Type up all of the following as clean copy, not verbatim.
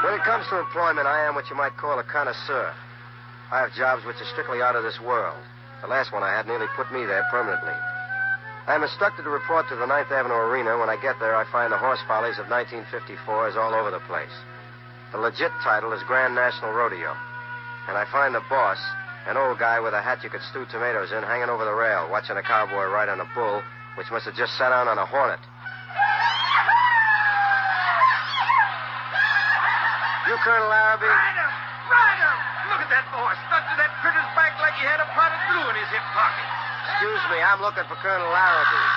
When it comes to employment, I am what you might call a connoisseur. I have jobs which are strictly out of this world. The last one I had nearly put me there permanently. I am instructed to report to the 9th Avenue Arena. When I get there, I find the horse follies of 1954 is all over the place. The legit title is Grand National Rodeo. And I find the boss, an old guy with a hat you could stew tomatoes in, hanging over the rail, watching a cowboy ride on a bull, which must have just sat down on a hornet. You Colonel Larrabee? Ryder! Look at that boy, stuck to that critter's back like he had a pot of glue in his hip pocket. Excuse me, I'm looking for Colonel Larrabee.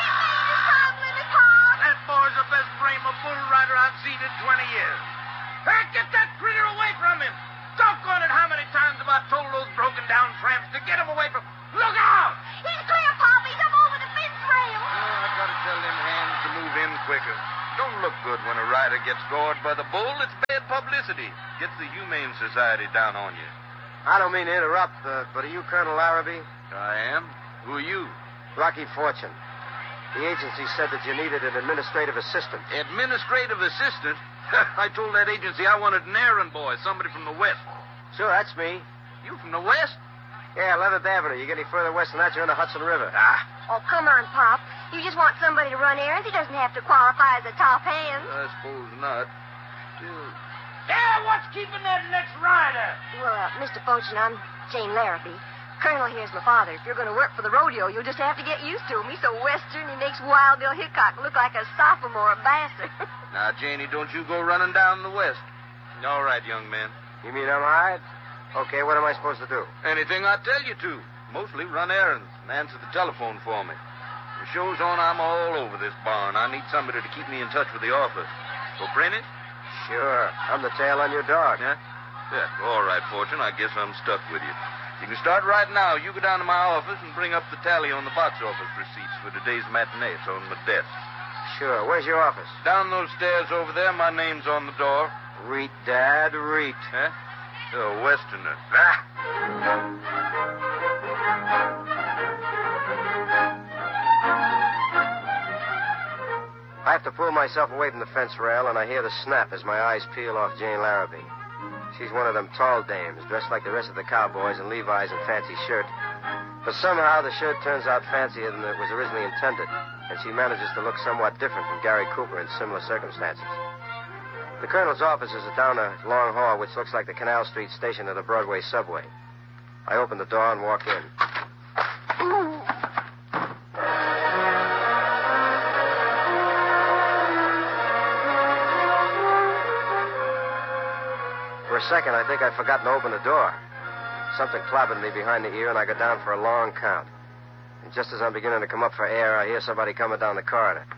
That boy's the best frame of bull rider I've seen in 20 years. Hey, get that critter away from him! Doggone it, how many times have I told those broken-down tramps to get him away from... Look out! He's clear, Pop. He's up over the fence rail. I gotta tell them hands to move in quicker. Don't look good when a rider gets gored by the bull. It's bad publicity. Gets the Humane Society down on you. I don't mean to interrupt, but are you Colonel Larrabee? I am. Who are you? Rocky Fortune. The agency said that you needed an administrative assistant. Administrative assistant? I told that agency I wanted an errand boy, somebody from the West. Sure, that's me. You from the West? Yeah, 11th Avenue. You get any further west than that, you're in the Hudson River. Oh, come on, Pop. You just want somebody to run errands. He doesn't have to qualify as a top hand. I suppose not. Still... Yeah, what's keeping that next rider? Well, Mr. Fortune, I'm Jane Larrabee. Colonel here's my father. If you're going to work for the rodeo, you'll just have to get used to him. He's so western, he makes Wild Bill Hickok look like a sophomore ambassador. Now, Janie, don't you go running down the West. All right, young man. You mean I'm hired? Okay, what am I supposed to do? Anything I tell you to. Mostly run errands and answer the telephone for me. The show's on, I'm all over this barn. I need somebody to keep me in touch with the office. Go print it? Sure. I'm the tail on your dog. Yeah? Yeah. All right, Fortune. I guess I'm stuck with you. You can start right now. You go down to my office and bring up the tally on the box office receipts for today's matinee. It's on my desk. Sure. Where's your office? Down those stairs over there. My name's on the door. Reet, Dad, Reet. Huh? You're a Westerner. I have to pull myself away from the fence rail, and I hear the snap as my eyes peel off Jane Larrabee. She's one of them tall dames, dressed like the rest of the cowboys in Levi's and fancy shirt. But somehow the shirt turns out fancier than it was originally intended, and she manages to look somewhat different from Gary Cooper in similar circumstances. The colonel's office is down a long hall which looks like the Canal Street station of the Broadway subway. I open the door and walk in. For a second, I think I'd forgotten to open the door. Something clobbered me behind the ear, and I go down for a long count. And just as I'm beginning to come up for air, I hear somebody coming down the corridor.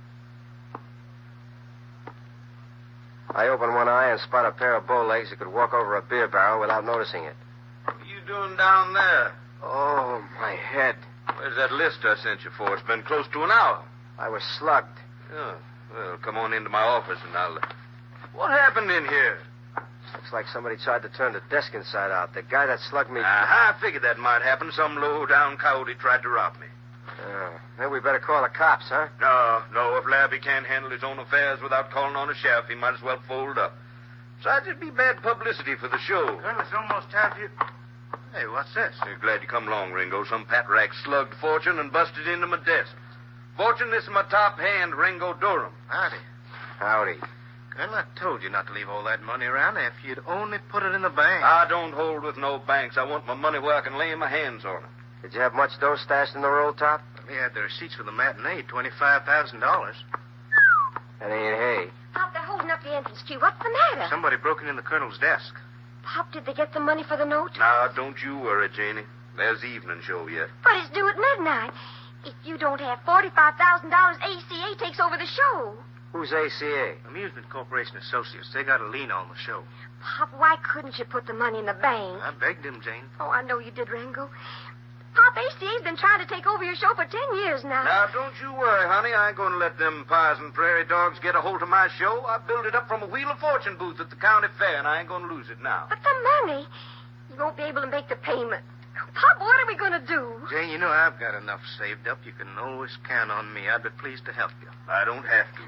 I open one eye and spot a pair of bow legs that could walk over a beer barrel without noticing it. What are you doing down there? Oh, my head. Where's that list I sent you for? It's been close to an hour. I was slugged. Oh, well, come on into my office and I'll... What happened in here? Looks like somebody tried to turn the desk inside out. The guy that slugged me... I figured that might happen. Some low-down coyote tried to rob me. Then we better call the cops, huh? No. If Larrabee can't handle his own affairs without calling on a sheriff, he might as well fold up. Besides, it'd be bad publicity for the show. Colonel, it's almost time for you... Hey, what's this? You're glad you come along, Ringo. Some pat rack slugged Fortune and busted into my desk. Fortune, this is my top hand, Ringo Durham. Howdy. Howdy. Colonel, I told you not to leave all that money around if you'd only put it in the bank. I don't hold with no banks. I want my money where I can lay my hands on it. Did you have much dough stashed in the roll top? We had the receipts for the matinee, $25,000. That ain't hay. Pop, they're holding up the entrance queue. What's the matter? Somebody broke in the colonel's desk. Pop, did they get the money for the note? Now, don't you worry, Janie. There's the evening show yet. But it's due at midnight. If you don't have $45,000, ACA takes over the show. Who's ACA? Amusement Corporation Associates. They got a lien on the show. Pop, why couldn't you put the money in the bank? I begged him, Jane. Oh, I know you did, Rango. Pop, ACA's been trying to take over your show for 10 years now. Now, don't you worry, honey. I ain't going to let them pies and prairie dogs get a hold of my show. I built it up from a Wheel of Fortune booth at the county fair, and I ain't going to lose it now. But the money, you won't be able to make the payment. Pop, what are we going to do? Jane, you know I've got enough saved up. You can always count on me. I'd be pleased to help you. I don't have to.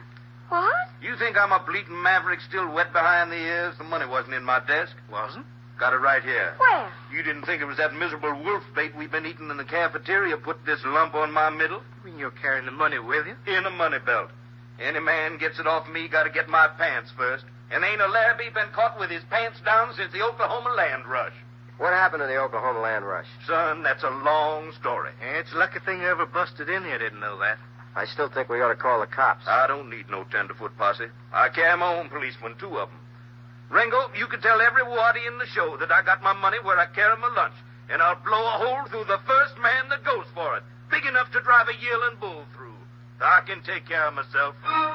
What? You think I'm a bleating maverick still wet behind the ears? The money wasn't in my desk. Wasn't? Got it right here. Where? You didn't think it was that miserable wolf bait we've been eating in the cafeteria put this lump on my middle? You mean you're carrying the money with you? In a money belt. Any man gets it off me got to get my pants first. And ain't a Larrabee been caught with his pants down since the Oklahoma land rush. What happened in the Oklahoma land rush? Son, that's a long story. Yeah, it's a lucky thing you ever busted in here. Didn't know that. I still think we ought to call the cops. I don't need no tenderfoot posse. I carry my own policemen, 2 of them. Ringo, you can tell every waddy in the show that I got my money where I carry my lunch, and I'll blow a hole through the first man that goes for it, big enough to drive a yearling bull through. I can take care of myself.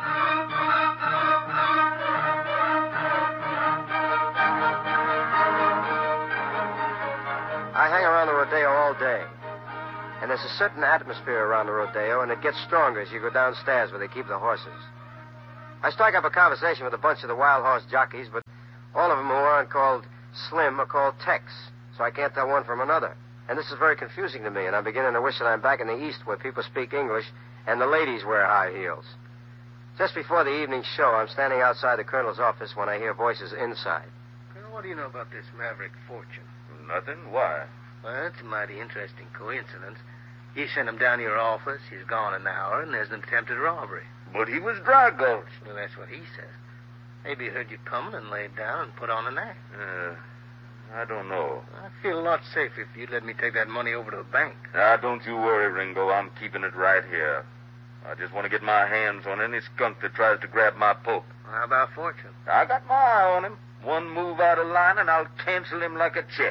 I hang around the rodeo all day. And there's a certain atmosphere around the rodeo, and it gets stronger as you go downstairs where they keep the horses. I strike up a conversation with a bunch of the wild horse jockeys, but all of them who aren't called Slim are called Tex, so I can't tell one from another. And this is very confusing to me, and I'm beginning to wish that I'm back in the East where people speak English and the ladies wear high heels. Just before the evening show, I'm standing outside the colonel's office when I hear voices inside. Well, what do you know about this Maverick Fortune? Nothing. Why? Well, it's a mighty interesting coincidence. You sent him down to your office, he's gone an hour, and there's an attempted robbery. But he was dry gulched. Well, that's what he says. Maybe he heard you coming and laid down and put on an act. I don't know. I'd feel a lot safer if you'd let me take that money over to the bank. Don't you worry, Ringo. I'm keeping it right here. I just want to get my hands on any skunk that tries to grab my poke. How about Fortune? I got my eye on him. One move out of line, and I'll cancel him like a check.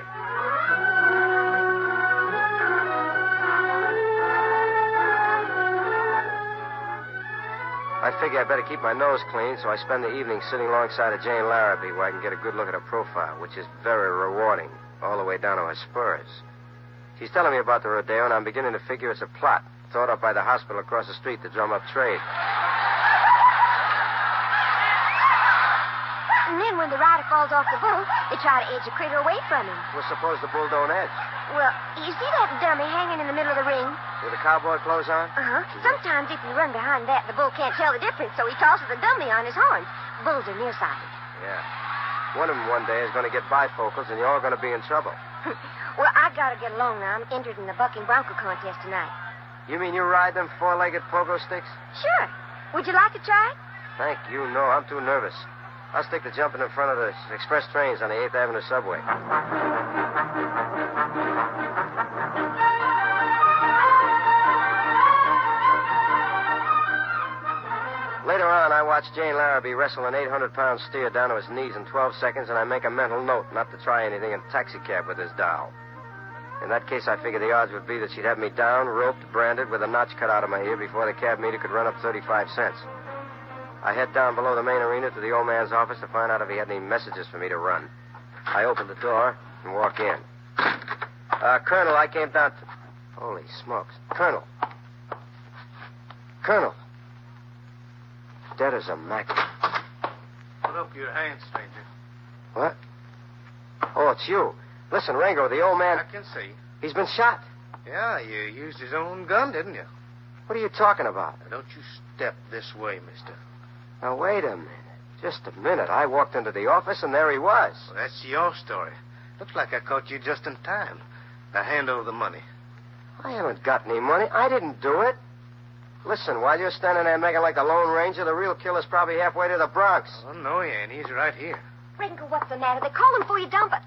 I figure I better keep my nose clean, so I spend the evening sitting alongside of Jane Larrabee where I can get a good look at her profile, which is very rewarding, all the way down to her spurs. She's telling me about the rodeo, and I'm beginning to figure it's a plot thought up by the hospital across the street to drum up trade. And then when the rider falls off the bull, they try to edge the critter away from him. Well, suppose the bull don't edge. Well, you see that dummy hanging in the middle of the ring? With the cowboy clothes on? Uh-huh. Sometimes if you run behind that, the bull can't tell the difference, so he tosses the dummy on his horns. Bulls are nearsighted. Yeah. One of them one day is going to get bifocals, and you're all going to be in trouble. Well, I gotta get along now. I'm entered in the bucking bronco contest tonight. You mean you ride them four-legged pogo sticks? Sure. Would you like to try it? Thank you, no. I'm too nervous. I'll stick to jumping in front of the express trains on the 8th Avenue subway. Later on, I watch Jane Larrabee wrestle an 800-pound steer down to his knees in 12 seconds, and I make a mental note not to try anything in a taxicab with this doll. In that case, I figure the odds would be that she'd have me down, roped, branded, with a notch cut out of my ear before the cab meter could run up 35 cents. I head down below the main arena to the old man's office to find out if he had any messages for me to run. I open the door and walk in. Colonel, I came down to... Holy smokes. Colonel. Colonel. Dead as a mackerel. Put up your hands, stranger. What? Oh, it's you. Listen, Ringo, the old man... I can see. He's been shot. Yeah, you used his own gun, didn't you? What are you talking about? Now, don't you step this way, mister. Now, wait a minute. Just a minute. I walked into the office, and there he was. Well, that's your story. Looks like I caught you just in time. Now, hand over the money. I haven't got any money. I didn't do it. Listen, while you're standing there making like the Lone Ranger, the real killer's probably halfway to the Bronx. Oh, no, he ain't. He's right here. Ringo, what's the matter? They're calling for you, dump it.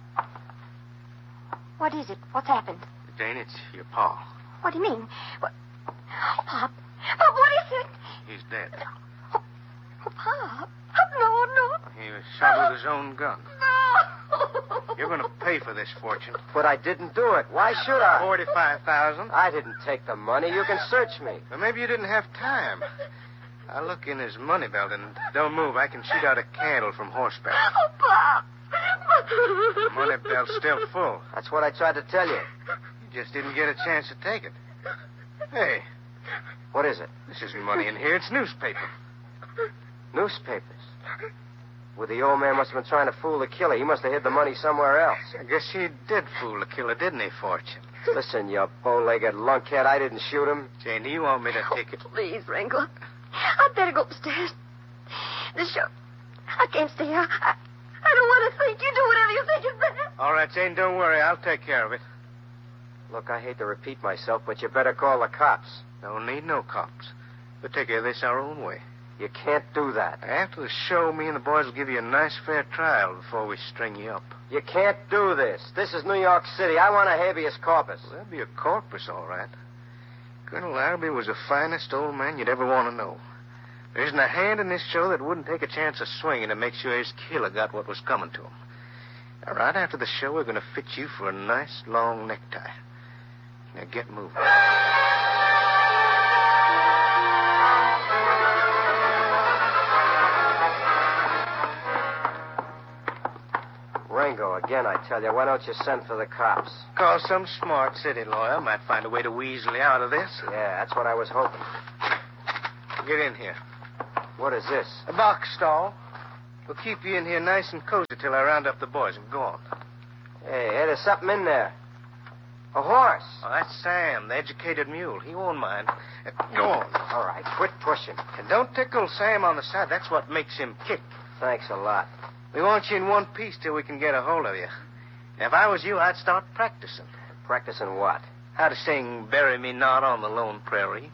What is it? What's happened? Jane, it's your pa. What do you mean? What? Oh, Pop. Pop, what is it? He's dead. Oh, Pop. No. He was shot with his own gun. No. You're going to pay for this, Fortune. But I didn't do it. Why should I? $45,000. I didn't take the money. You can search me. Well, maybe you didn't have time. I'll look in his money belt and don't move. I can shoot out a candle from horseback. Oh, Pop. The money belt's still full. That's what I tried to tell you. You just didn't get a chance to take it. Hey, What is it? this isn't money in here. It's newspaper. Newspapers. Well, the old man must have been trying to fool the killer. He must have hid the money somewhere else. I guess he did fool the killer, didn't he, Fortune? Listen, you bow-legged lunkhead, I didn't shoot him. Jane, do you want me to take it? Please, Ringo. I'd better go upstairs. The show. I can't stay here. I don't want to think. You do whatever you think is best. All right, Jane, don't worry. I'll take care of it. Look, I hate to repeat myself, but you better call the cops. Don't need no cops. We'll take care of this our own way. You can't do that. After the show, me and the boys will give you a nice fair trial before we string you up. You can't do this. This is New York City. I want a habeas corpus. Well, there'll be a corpus, all right. Colonel Larrabee was the finest old man you'd ever want to know. There isn't a hand in this show that wouldn't take a chance of swinging to make sure his killer got what was coming to him. Now, right after the show, we're going to fit you for a nice long necktie. Now, get moving. Ringo, again, I tell you, why don't you send for the cops? Call some smart city lawyer. Might find a way to weasel you out of this. Yeah, that's what I was hoping. Get in here. What is this? A box stall. We'll keep you in here nice and cozy till I round up the boys and go on. Hey, there's something in there. A horse. Oh, that's Sam, the educated mule. He won't mind. Go on. All right, quit pushing. And don't tickle Sam on the side. That's what makes him kick. Thanks a lot. We want you in one piece till we can get a hold of you. If I was you, I'd start practicing. Practicing what? How to sing Bury Me Not on the Lone Prairie.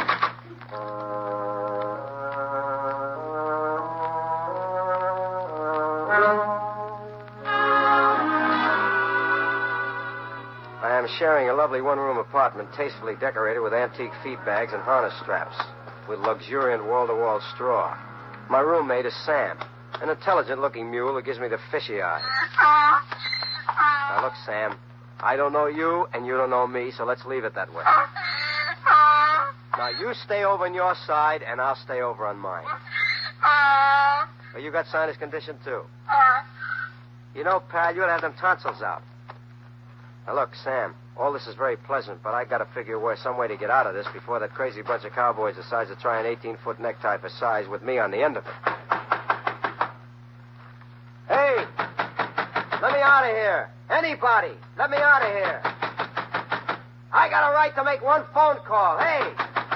I am sharing a lovely one-room apartment tastefully decorated with antique feed bags and harness straps, with luxuriant wall-to-wall straw. My roommate is Sam, an intelligent-looking mule who gives me the fishy eye. Now, look, Sam, I don't know you, and you don't know me, so let's leave it that way. Now, you stay over on your side, and I'll stay over on mine. Well, you got sinus condition, too. You know, pal, you'll have them tonsils out. Now, look, Sam, all this is very pleasant, but I got to figure some way to get out of this before that crazy bunch of cowboys decides to try an 18-foot necktie for size with me on the end of it. Hey! Let me out of here. Anybody, let me out of here. I got a right to make one phone call. Hey!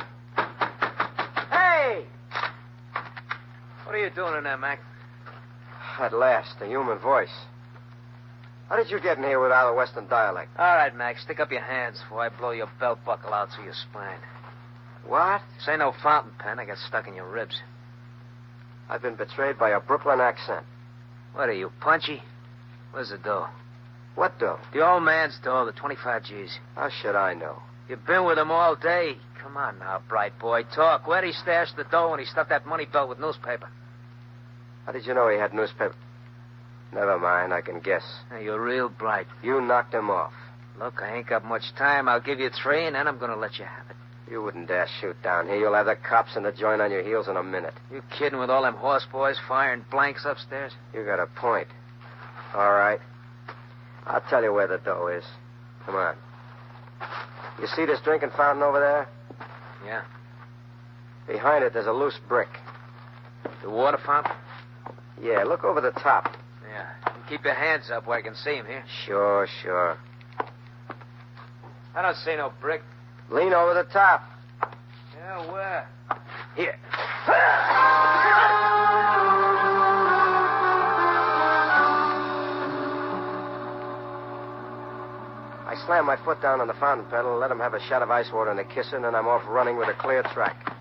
Hey! What are you doing in there, Mac? At last, a human voice. How did you get in here without a Western dialect? All right, Mac, stick up your hands before I blow your belt buckle out through your spine. What? This ain't no fountain pen. I got stuck in your ribs. I've been betrayed by a Brooklyn accent. What are you, punchy? Where's the dough? What dough? The old man's dough, the 25 G's. How should I know? You've been with him all day. Come on now, bright boy. Talk. Where'd he stash the dough when he stuffed that money belt with newspaper? How did you know he had newspaper? Never mind, I can guess. Hey, you're real bright. You knocked him off. Look, I ain't got much time. I'll give you 3, and then I'm going to let you have it. You wouldn't dare shoot down here. You'll have the cops and the joint on your heels in a minute. You kidding with all them horse boys firing blanks upstairs? You got a point. All right. I'll tell you where the dough is. Come on. You see this drinking fountain over there? Yeah. Behind it, there's a loose brick. The water fountain? Yeah, look over the top. Yeah. And keep your hands up where I can see him here. Sure. I don't see no brick. Lean over the top. Yeah, where? Here. I slam my foot down on the fountain pedal and let him have a shot of ice water and a kiss, and then I'm off running with a clear track.